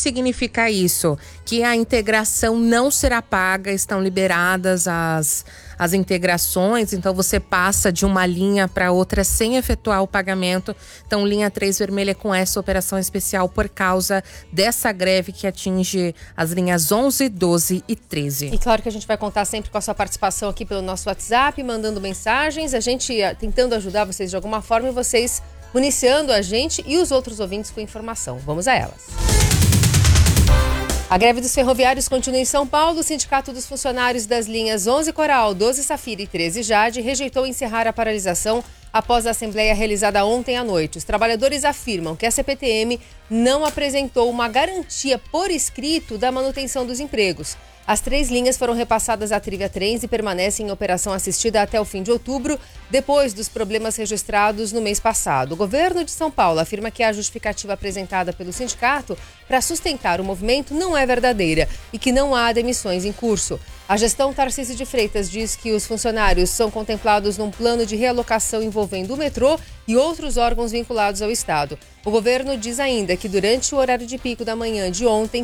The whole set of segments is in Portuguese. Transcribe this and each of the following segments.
significa isso? Que a integração não será paga, estão liberadas as integrações, então você passa de uma linha para outra sem efetuar o pagamento. Então, linha 3 vermelha com essa operação especial por causa dessa greve que atinge as linhas 11, 12 e 13. E claro que a gente vai contar sempre com a sua participação aqui pelo nosso WhatsApp, mandando mensagens, a gente tentando ajudar vocês de alguma forma e vocês municiando a gente e os outros ouvintes com informação. Vamos a elas. A greve dos ferroviários continua em São Paulo. O Sindicato dos Funcionários das linhas 11 Coral, 12 Safira e 13 Jade rejeitou encerrar a paralisação após a assembleia realizada ontem à noite. Os trabalhadores afirmam que a CPTM não apresentou uma garantia por escrito da manutenção dos empregos. As 3 linhas foram repassadas à Trilha Trens e permanecem em operação assistida até o fim de outubro, depois dos problemas registrados no mês passado. O governo de São Paulo afirma que a justificativa apresentada pelo sindicato para sustentar o movimento não é verdadeira e que não há demissões em curso. A gestão Tarcísio de Freitas diz que os funcionários são contemplados num plano de realocação envolvendo o metrô e outros órgãos vinculados ao Estado. O governo diz ainda que durante o horário de pico da manhã de ontem,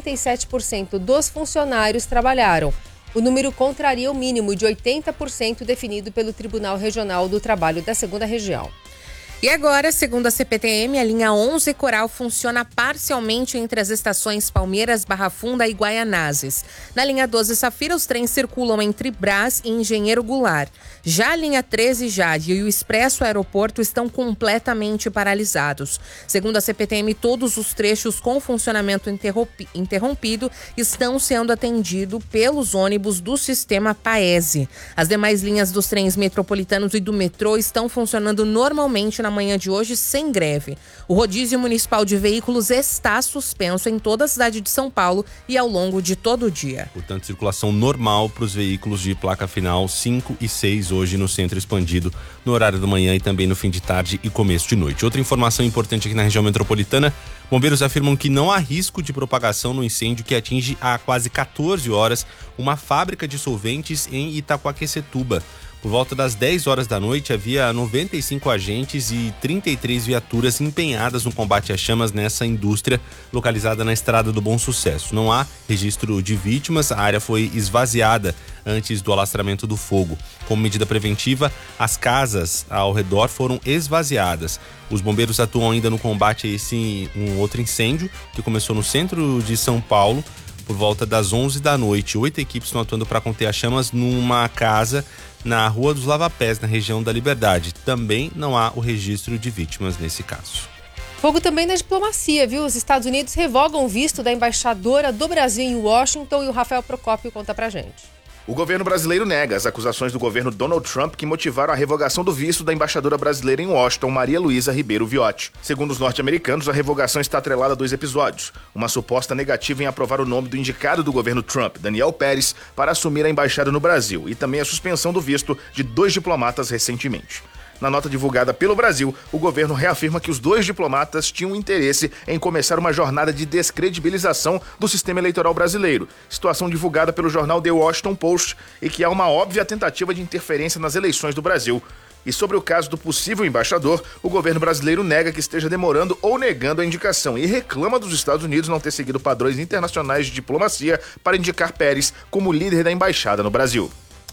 67% dos funcionários trabalharam. O número contraria o mínimo de 80% definido pelo Tribunal Regional do Trabalho da 2ª Região. E agora, segundo a CPTM, a linha 11 Coral funciona parcialmente entre as estações Palmeiras, Barra Funda e Guaianazes. Na linha 12 Safira, os trens circulam entre Brás e Engenheiro Goulart. Já a linha 13 Jade e o Expresso Aeroporto estão completamente paralisados. Segundo a CPTM, todos os trechos com funcionamento interrompido estão sendo atendidos pelos ônibus do sistema Paese. As demais linhas dos trens metropolitanos e do metrô estão funcionando normalmente na manhã de hoje sem greve. O rodízio municipal de veículos está suspenso em toda a cidade de São Paulo e ao longo de todo o dia. Portanto, circulação normal para os veículos de placa final 5 e 6 hoje no centro expandido, no horário da manhã e também no fim de tarde e começo de noite. Outra informação importante aqui na região metropolitana, bombeiros afirmam que não há risco de propagação no incêndio que atinge há quase 14 horas uma fábrica de solventes em Itaquaquecetuba. Por volta das 10 horas da noite, havia 95 agentes e 33 viaturas empenhadas no combate às chamas nessa indústria localizada na Estrada do Bom Sucesso. Não há registro de vítimas, a área foi esvaziada antes do alastramento do fogo. Como medida preventiva, as casas ao redor foram esvaziadas. Os bombeiros atuam ainda no combate a um outro incêndio que começou no centro de São Paulo por volta das 11 da noite. 8 equipes estão atuando para conter as chamas numa casa na Rua dos Lavapés, na região da Liberdade. Também não há o registro de vítimas nesse caso. Fogo também na diplomacia, viu? Os Estados Unidos revogam o visto da embaixadora do Brasil em Washington e o Rafael Procópio conta pra gente. O governo brasileiro nega as acusações do governo Donald Trump que motivaram a revogação do visto da embaixadora brasileira em Washington, Maria Luísa Ribeiro Viotti. Segundo os norte-americanos, a revogação está atrelada a 2 episódios. Uma suposta negativa em aprovar o nome do indicado do governo Trump, Daniel Pérez, para assumir a embaixada no Brasil, e também a suspensão do visto de 2 diplomatas recentemente. Na nota divulgada pelo Brasil, o governo reafirma que os 2 diplomatas tinham interesse em começar uma jornada de descredibilização do sistema eleitoral brasileiro, situação divulgada pelo jornal The Washington Post, e que há uma óbvia tentativa de interferência nas eleições do Brasil. E sobre o caso do possível embaixador, o governo brasileiro nega que esteja demorando ou negando a indicação e reclama dos Estados Unidos não ter seguido padrões internacionais de diplomacia para indicar Pérez como líder da embaixada no Brasil.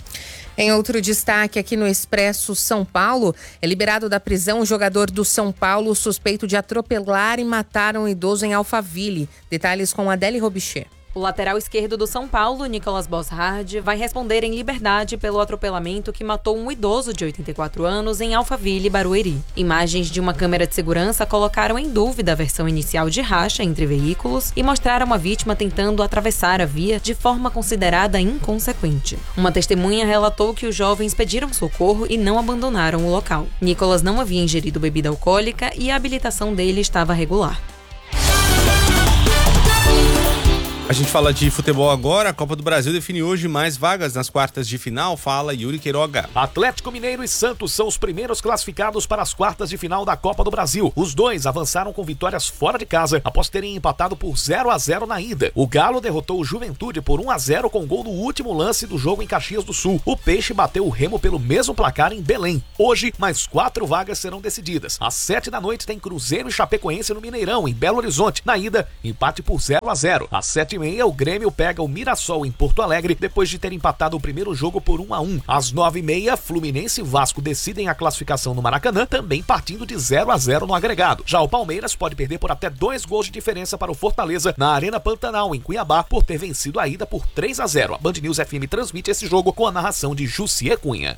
Em outro destaque aqui no Expresso São Paulo, é liberado da prisão o jogador do São Paulo suspeito de atropelar e matar um idoso em Alphaville. Detalhes com Adele Robichê. O lateral esquerdo do São Paulo, Nicolas Bossard, vai responder em liberdade pelo atropelamento que matou um idoso de 84 anos em Alphaville, Barueri. Imagens de uma câmera de segurança colocaram em dúvida a versão inicial de racha entre veículos e mostraram a vítima tentando atravessar a via de forma considerada inconsequente. Uma testemunha relatou que os jovens pediram socorro e não abandonaram o local. Nicolas não havia ingerido bebida alcoólica e a habilitação dele estava regular. A gente fala de futebol agora. A Copa do Brasil define hoje mais vagas nas quartas de final. Fala Yuri Queiroga. Atlético Mineiro e Santos são os primeiros classificados para as quartas de final da Copa do Brasil. Os dois avançaram com vitórias fora de casa após terem empatado por 0-0 na ida. O Galo derrotou o Juventude por 1-0 com gol no último lance do jogo em Caxias do Sul. O Peixe bateu o Remo pelo mesmo placar em Belém. Hoje, mais 4 vagas serão decididas. Às 7 da noite tem Cruzeiro e Chapecoense no Mineirão, em Belo Horizonte. Na ida, empate por 0-0. Às 7h30, o Grêmio pega o Mirassol em Porto Alegre, depois de ter empatado o primeiro jogo por 1-1. Às 9h30, Fluminense e Vasco decidem a classificação no Maracanã, também partindo de 0-0 no agregado. Já o Palmeiras pode perder por até 2 gols de diferença para o Fortaleza na Arena Pantanal, em Cuiabá, por ter vencido a ida por 3-0. A Band News FM transmite esse jogo com a narração de Jussier Cunha.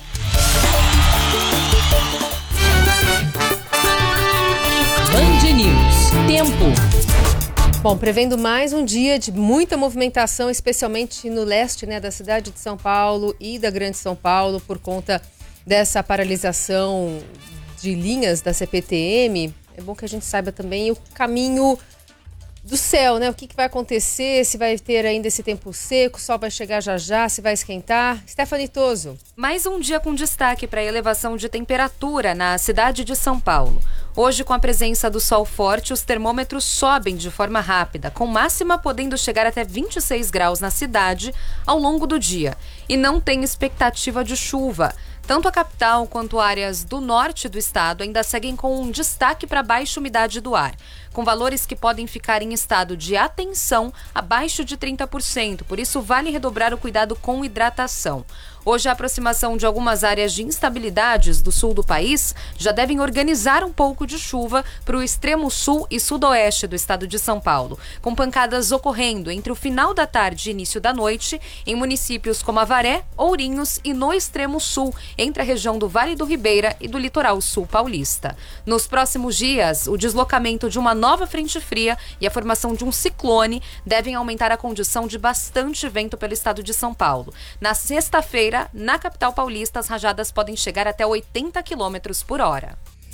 Band News. Tempo. Bom, prevendo mais um dia de muita movimentação, especialmente no leste, da cidade de São Paulo e da Grande São Paulo, por conta dessa paralisação de linhas da CPTM. É bom que a gente saiba também o caminho do céu, o que vai acontecer, se vai ter ainda esse tempo seco, o sol vai chegar já, se vai esquentar. Stephanie Toso. Mais um dia com destaque para a elevação de temperatura na cidade de São Paulo. Hoje, com a presença do sol forte, os termômetros sobem de forma rápida, com máxima podendo chegar até 26 graus na cidade ao longo do dia. E não tem expectativa de chuva. Tanto a capital quanto áreas do norte do estado ainda seguem com um destaque para a baixa umidade do ar, com valores que podem ficar em estado de atenção abaixo de 30%, por isso vale redobrar o cuidado com hidratação. Hoje, a aproximação de algumas áreas de instabilidades do sul do país já devem organizar um pouco de chuva para o extremo sul e sudoeste do estado de São Paulo, com pancadas ocorrendo entre o final da tarde e início da noite em municípios como Avaré, Ourinhos e no extremo sul, entre a região do Vale do Ribeira e do litoral sul paulista. Nos próximos dias, o deslocamento de uma nova frente fria e a formação de um ciclone devem aumentar a condição de bastante vento pelo estado de São Paulo. Na sexta-feira, na capital paulista, as rajadas podem chegar até 80 km por hora.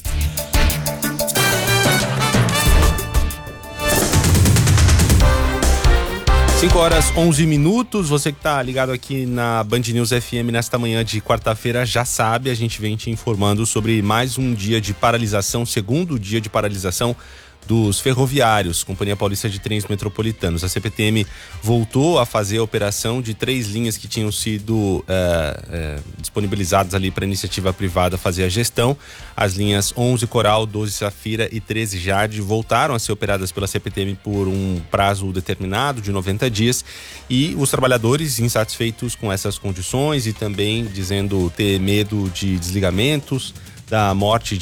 Cinco horas 11 minutos. Você que está ligado aqui na Band News FM nesta manhã de quarta-feira já sabe, a gente vem te informando sobre mais um dia de paralisação, segundo dia de paralisação dos ferroviários, Companhia Paulista de Trens Metropolitanos. A CPTM voltou a fazer a operação de 3 linhas que tinham sido disponibilizadas ali para a iniciativa privada fazer a gestão. As linhas 11 Coral, 12 Safira e 13 Jade voltaram a ser operadas pela CPTM por um prazo determinado de 90 dias e os trabalhadores insatisfeitos com essas condições e também dizendo ter medo de desligamentos, da morte,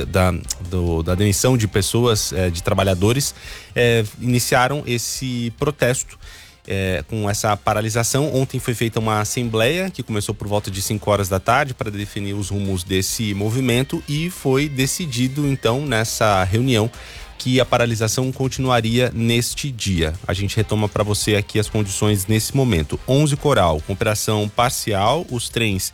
da demissão de pessoas, de trabalhadores, iniciaram esse protesto com essa paralisação. Ontem foi feita uma assembleia que começou por volta de 5 horas da tarde para definir os rumos desse movimento e foi decidido então nessa reunião que a paralisação continuaria neste dia. A gente retoma para você aqui as condições nesse momento. 11 Coral, com operação parcial, os trens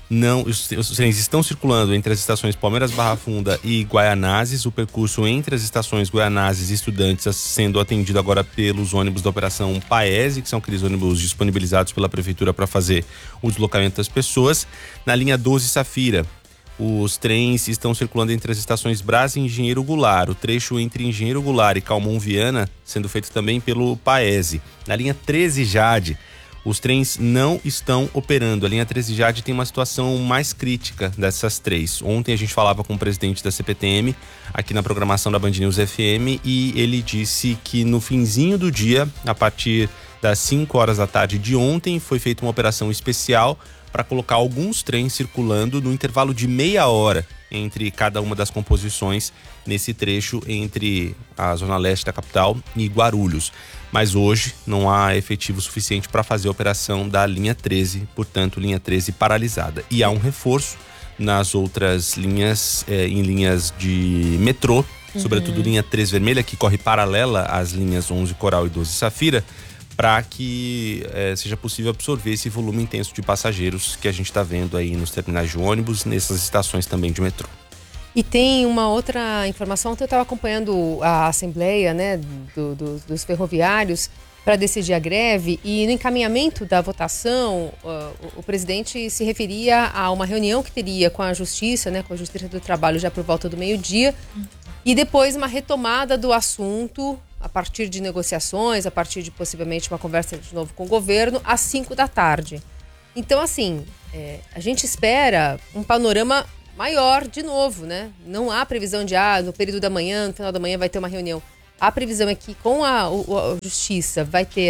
estão circulando entre as estações Palmeiras Barra Funda e Guaianazes. O percurso entre as estações Guaianazes e Estudantes sendo atendido agora pelos ônibus da operação Paese, que são aqueles ônibus disponibilizados pela prefeitura para fazer o deslocamento das pessoas. Na linha 12 Safira, os trens estão circulando entre as estações Brás e Engenheiro Goulart. O trecho entre Engenheiro Goulart e Calmon Viana sendo feito também pelo Paese. Na linha 13 Jade, os trens não estão operando. A linha 13 Jade tem uma situação mais crítica dessas três. Ontem a gente falava com o presidente da CPTM aqui na programação da Band News FM e ele disse que no finzinho do dia, a partir das 5 horas da tarde de ontem, foi feita uma operação especial para colocar alguns trens circulando no intervalo de meia hora entre cada uma das composições nesse trecho entre a zona leste da capital e Guarulhos. Mas hoje não há efetivo suficiente para fazer a operação da linha 13, portanto, linha 13 paralisada. E há um reforço nas outras linhas, em linhas de metrô, sobretudo linha 13 vermelha, que corre paralela às linhas 11 Coral e 12 Safira, para que seja possível absorver esse volume intenso de passageiros que a gente está vendo aí nos terminais de ônibus, nessas estações também de metrô. E tem uma outra informação, eu estava acompanhando a assembleia, né, dos ferroviários para decidir a greve, e no encaminhamento da votação, o presidente se referia a uma reunião que teria com a Justiça, né, com a Justiça do Trabalho já por volta do meio-dia, e depois uma retomada do assunto a partir de negociações, a partir de possivelmente uma conversa de novo com o governo, às 5 da tarde. Então, assim, a gente espera um panorama maior de novo, né? Não há previsão de, no período da manhã, no final da manhã vai ter uma reunião. A previsão é que com a Justiça vai ter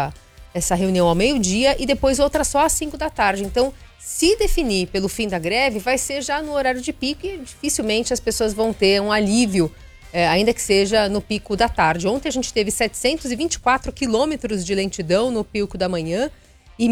essa reunião ao meio-dia e depois outra só às 5 da tarde. Então, se definir pelo fim da greve, vai ser já no horário de pico e dificilmente as pessoas vão ter um alívio, ainda que seja no pico da tarde. Ontem a gente teve 724 quilômetros de lentidão no pico da manhã e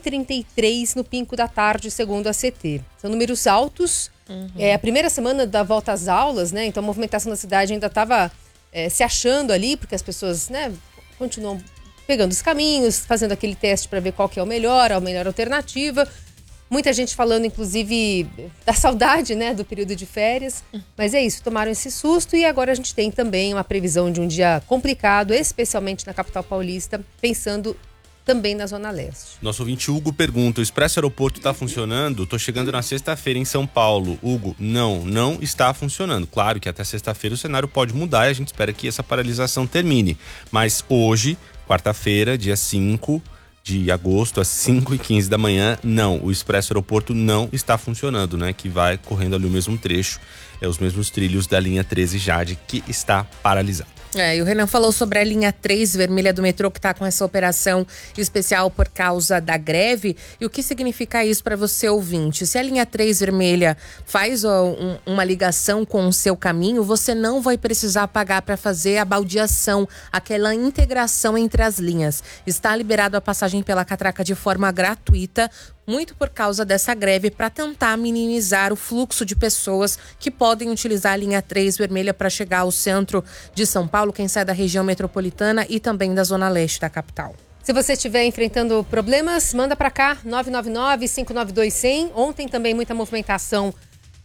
1.033 no pico da tarde, segundo a CT. São números altos. É a primeira semana da volta às aulas, né? Então a movimentação da cidade ainda estava se achando ali, porque as pessoas, né, continuam pegando os caminhos, fazendo aquele teste para ver qual que é a melhor alternativa. Muita gente falando, inclusive, da saudade, né, do período de férias. Mas é isso, tomaram esse susto e agora a gente tem também uma previsão de um dia complicado, especialmente na capital paulista, pensando também na Zona Leste. Nosso ouvinte Hugo pergunta, o Expresso Aeroporto está funcionando? Tô chegando na sexta-feira em São Paulo. Hugo, não está funcionando. Claro que até sexta-feira o cenário pode mudar e a gente espera que essa paralisação termine. Mas hoje, quarta-feira, dia 5 de agosto, às 5h15 da manhã, o Expresso Aeroporto não está funcionando, né? Que vai correndo ali o mesmo trecho, os mesmos trilhos da linha 13 Jade, que está paralisado. E o Renan falou sobre a linha 3 vermelha do metrô que está com essa operação especial por causa da greve. E o que significa isso para você, ouvinte? Se a linha 3 vermelha faz uma ligação com o seu caminho, você não vai precisar pagar para fazer a baldeação, aquela integração entre as linhas. Está liberado a passagem pela catraca de forma gratuita, muito por causa dessa greve, para tentar minimizar o fluxo de pessoas que podem utilizar a linha 3 vermelha para chegar ao centro de São Paulo, quem sai da região metropolitana e também da zona leste da capital. Se você estiver enfrentando problemas, manda para cá, 999-592-100. Ontem também muita movimentação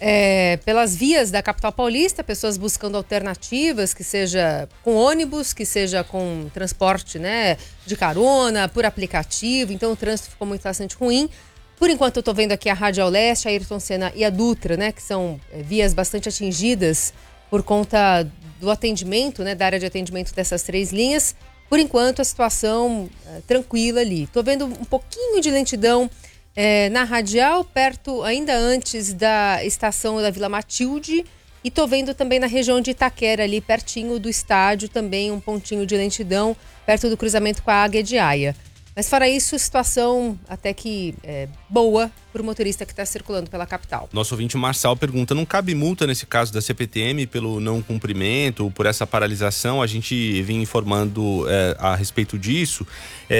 pelas vias da capital paulista, pessoas buscando alternativas, que seja com ônibus, que seja com transporte, né, de carona, por aplicativo. Então o trânsito ficou bastante ruim. Por enquanto eu estou vendo aqui a Radial Leste, a Ayrton Senna e a Dutra, né, que são vias bastante atingidas por conta do atendimento, né, da área de atendimento dessas 3 linhas. Por enquanto a situação tranquila ali. Estou vendo um pouquinho de lentidão na Radial, perto, ainda antes da estação da Vila Matilde, e tô vendo também na região de Itaquera, ali pertinho do estádio, também um pontinho de lentidão, perto do cruzamento com a Águia de Aia. Mas fora isso, situação até que boa para o motorista que está circulando pela capital. Nosso ouvinte Marçal pergunta, não cabe multa nesse caso da CPTM pelo não cumprimento ou por essa paralisação? A gente vinha informando a respeito disso.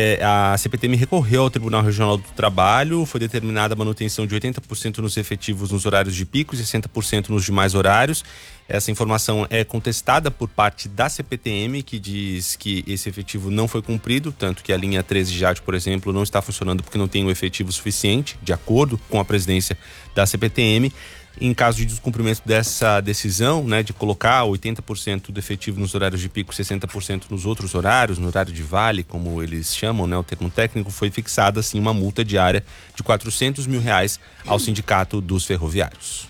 A CPTM recorreu ao Tribunal Regional do Trabalho, foi determinada a manutenção de 80% nos efetivos nos horários de pico e 60% nos demais horários. Essa informação é contestada por parte da CPTM, que diz que esse efetivo não foi cumprido, tanto que a linha 13 Jade, por exemplo, não está funcionando porque não tem o efetivo suficiente, de acordo com a presidência da CPTM. Em caso de descumprimento dessa decisão, né, de colocar 80% do efetivo nos horários de pico, 60% nos outros horários, no horário de vale, como eles chamam, né, o termo técnico, foi fixada assim uma multa diária de R$400 mil ao Sindicato dos Ferroviários.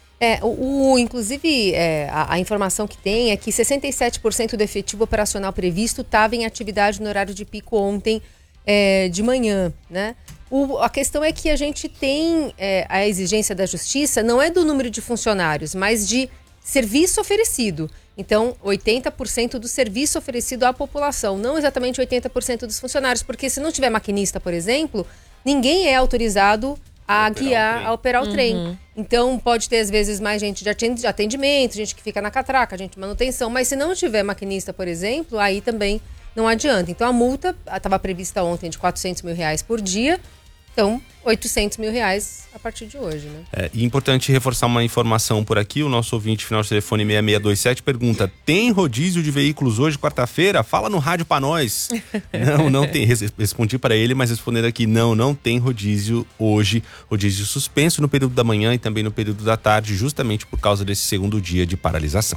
Inclusive, a informação que tem é que 67% do efetivo operacional previsto estava em atividade no horário de pico ontem de manhã, né? A questão é que a gente tem a exigência da justiça, não é do número de funcionários, mas de serviço oferecido. Então, 80% do serviço oferecido à população, não exatamente 80% dos funcionários, porque se não tiver maquinista, por exemplo, ninguém é autorizado a guiar, a operar o trem. Então, pode ter, às vezes, mais gente de atendimento, gente que fica na catraca, gente de manutenção, mas se não tiver maquinista, por exemplo, aí também não adianta. Então, a multa estava prevista ontem de R$400 mil por dia, Então, R$800 mil a partir de hoje, né? E importante reforçar uma informação por aqui. O nosso ouvinte final de telefone 6627 pergunta: tem rodízio de veículos hoje, quarta-feira? Fala no rádio pra nós. Não tem. Respondi para ele, mas respondendo aqui, não tem rodízio hoje. Rodízio suspenso no período da manhã e também no período da tarde, justamente por causa desse segundo dia de paralisação.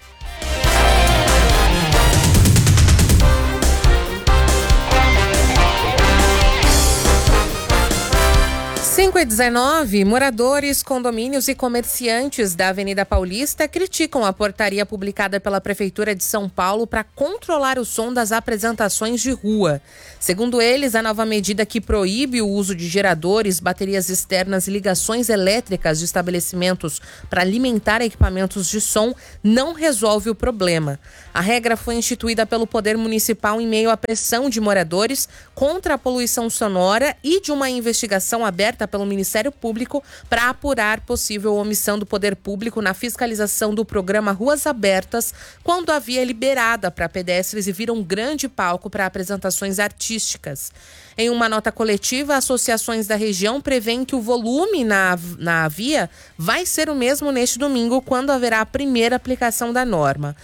5h19, moradores, condomínios e comerciantes da Avenida Paulista criticam a portaria publicada pela Prefeitura de São Paulo para controlar o som das apresentações de rua. Segundo eles, a nova medida que proíbe o uso de geradores, baterias externas e ligações elétricas de estabelecimentos para alimentar equipamentos de som não resolve o problema. A regra foi instituída pelo Poder Municipal em meio à pressão de moradores contra a poluição sonora e de uma investigação aberta pelo Ministério Público para apurar possível omissão do Poder Público na fiscalização do programa Ruas Abertas, quando a via é liberada para pedestres e vira um grande palco para apresentações artísticas. Em uma nota coletiva, associações da região prevêem que o volume na via vai ser o mesmo neste domingo, quando haverá a primeira aplicação da norma.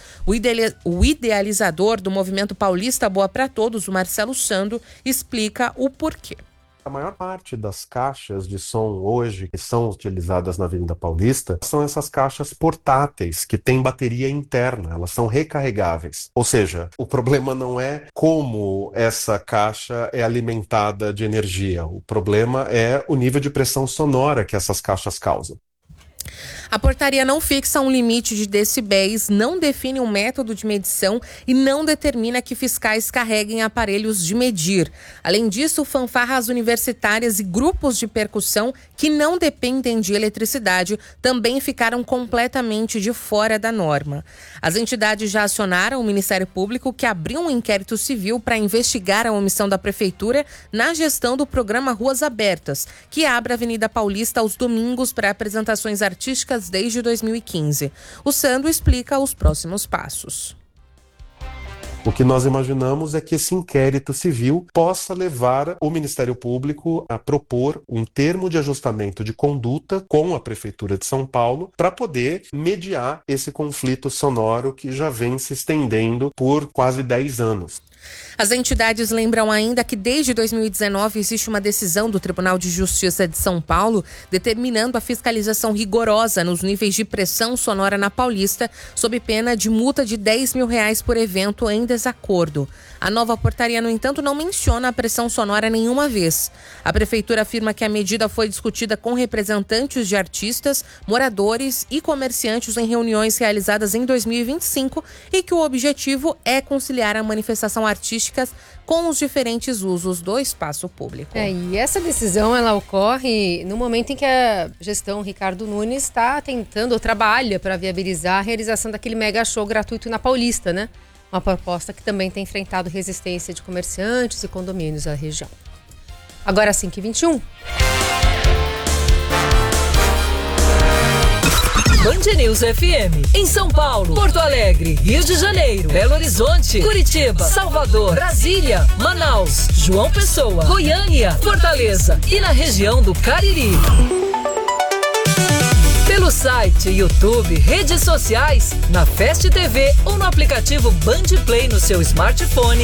O idealizador do Movimento Paulista Boa para Todos, o Marcelo Sando, explica o porquê. A maior parte das caixas de som hoje que são utilizadas na Avenida Paulista são essas caixas portáteis que têm bateria interna, elas são recarregáveis. Ou seja, o problema não é como essa caixa é alimentada de energia, o problema é o nível de pressão sonora que essas caixas causam. A portaria não fixa um limite de decibéis, não define um método de medição e não determina que fiscais carreguem aparelhos de medir. Além disso, fanfarras universitárias e grupos de percussão que não dependem de eletricidade também ficaram completamente de fora da norma. As entidades já acionaram o Ministério Público, que abriu um inquérito civil para investigar a omissão da Prefeitura na gestão do programa Ruas Abertas, que abre a Avenida Paulista aos domingos para apresentações artísticas desde 2015. O Sando explica os próximos passos. O que nós imaginamos é que esse inquérito civil possa levar o Ministério Público a propor um termo de ajustamento de conduta com a Prefeitura de São Paulo para poder mediar esse conflito sonoro que já vem se estendendo por quase 10 anos. As entidades lembram ainda que desde 2019 existe uma decisão do Tribunal de Justiça de São Paulo determinando a fiscalização rigorosa nos níveis de pressão sonora na Paulista, sob pena de multa de R$10 mil por evento em desacordo. A nova portaria, no entanto, não menciona a pressão sonora nenhuma vez. A Prefeitura afirma que a medida foi discutida com representantes de artistas, moradores e comerciantes em reuniões realizadas em 2025 e que o objetivo é conciliar a manifestação artísticas com os diferentes usos do espaço público. E essa decisão ela ocorre no momento em que a gestão Ricardo Nunes está tentando ou trabalha para viabilizar a realização daquele mega show gratuito na Paulista, né? Uma proposta que também tem enfrentado resistência de comerciantes e condomínios da região. Agora 5h21. Band News FM, em São Paulo, Porto Alegre, Rio de Janeiro, Belo Horizonte, Curitiba, Salvador, Brasília, Manaus, João Pessoa, Goiânia, Fortaleza e na região do Cariri. Pelo site, YouTube, redes sociais, na Fast TV ou no aplicativo Band Play no seu smartphone,